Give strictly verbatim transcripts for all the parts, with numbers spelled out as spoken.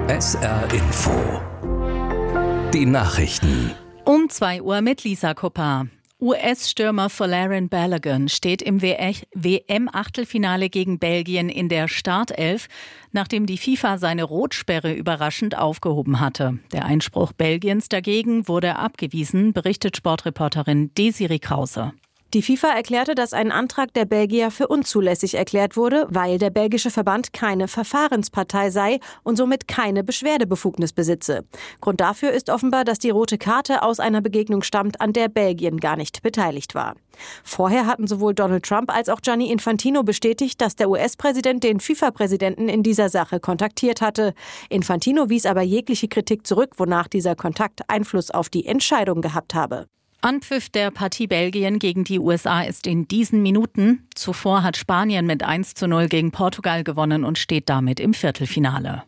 S R Info. Die Nachrichten. Um zwei Uhr mit Lisa Kupper. U S-Stürmer Folarin Balogun steht im W M-Achtelfinale gegen Belgien in der Startelf, nachdem die FIFA seine Rotsperre überraschend aufgehoben hatte. Der Einspruch Belgiens dagegen wurde abgewiesen, berichtet Sportreporterin Desiree Krause. Die FIFA erklärte, dass ein Antrag der Belgier für unzulässig erklärt wurde, weil der belgische Verband keine Verfahrenspartei sei und somit keine Beschwerdebefugnis besitze. Grund dafür ist offenbar, dass die rote Karte aus einer Begegnung stammt, an der Belgien gar nicht beteiligt war. Vorher hatten sowohl Donald Trump als auch Gianni Infantino bestätigt, dass der U S-Präsident den FIFA-Präsidenten in dieser Sache kontaktiert hatte. Infantino wies aber jegliche Kritik zurück, wonach dieser Kontakt Einfluss auf die Entscheidung gehabt habe. Anpfiff der Partie Belgien gegen die U S A ist in diesen Minuten. Zuvor hat Spanien mit eins zu null gegen Portugal gewonnen und steht damit im Viertelfinale.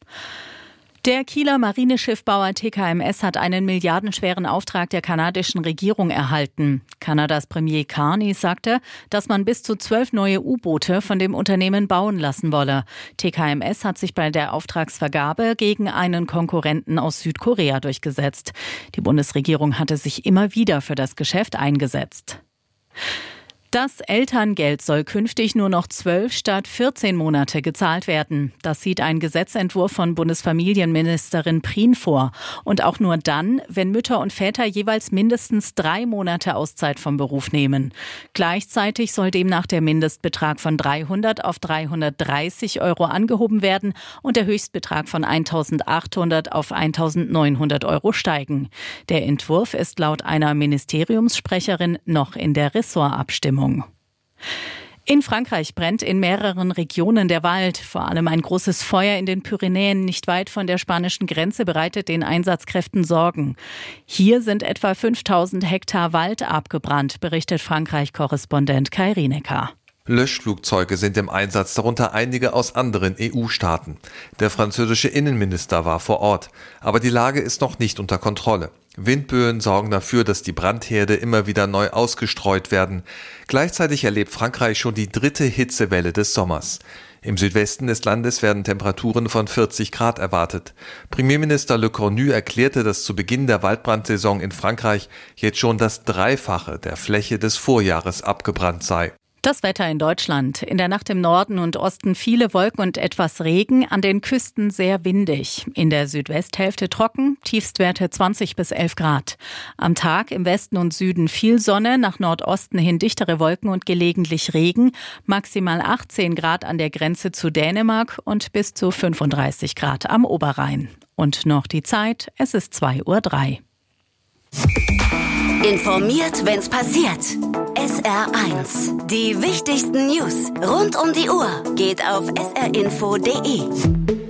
Der Kieler Marineschiffbauer T K M S hat einen milliardenschweren Auftrag der kanadischen Regierung erhalten. Kanadas Premier Carney sagte, dass man bis zu zwölf neue U-Boote von dem Unternehmen bauen lassen wolle. T K M S hat sich bei der Auftragsvergabe gegen einen Konkurrenten aus Südkorea durchgesetzt. Die Bundesregierung hatte sich immer wieder für das Geschäft eingesetzt. Das Elterngeld soll künftig nur noch zwölf statt vierzehn Monate gezahlt werden. Das sieht ein Gesetzentwurf von Bundesfamilienministerin Prien vor. Und auch nur dann, wenn Mütter und Väter jeweils mindestens drei Monate Auszeit vom Beruf nehmen. Gleichzeitig soll demnach der Mindestbetrag von dreihundert auf dreihundertdreißig Euro angehoben werden und der Höchstbetrag von eintausendachthundert auf eintausendneunhundert Euro steigen. Der Entwurf ist laut einer Ministeriumssprecherin noch in der Ressortabstimmung. In Frankreich brennt in mehreren Regionen der Wald. Vor allem ein großes Feuer in den Pyrenäen nicht weit von der spanischen Grenze bereitet den Einsatzkräften Sorgen. Hier sind etwa fünftausend Hektar Wald abgebrannt, berichtet Frankreich-Korrespondent Kai Rienecker. Löschflugzeuge sind im Einsatz, darunter einige aus anderen E U-Staaten. Der französische Innenminister war vor Ort. Aber die Lage ist noch nicht unter Kontrolle. Windböen sorgen dafür, dass die Brandherde immer wieder neu ausgestreut werden. Gleichzeitig erlebt Frankreich schon die dritte Hitzewelle des Sommers. Im Südwesten des Landes werden Temperaturen von vierzig Grad erwartet. Premierminister Le Cornu erklärte, dass zu Beginn der Waldbrandsaison in Frankreich jetzt schon das Dreifache der Fläche des Vorjahres abgebrannt sei. Das Wetter in Deutschland. In der Nacht im Norden und Osten viele Wolken und etwas Regen, an den Küsten sehr windig. In der Südwesthälfte trocken, Tiefstwerte zwanzig bis elf Grad. Am Tag im Westen und Süden viel Sonne, nach Nordosten hin dichtere Wolken und gelegentlich Regen. Maximal achtzehn Grad an der Grenze zu Dänemark und bis zu fünfunddreißig Grad am Oberrhein. Und noch die Zeit, es ist zwei Uhr drei. Informiert, wenn's passiert. S R eins. Die wichtigsten News rund um die Uhr geht auf s r info punkt d e.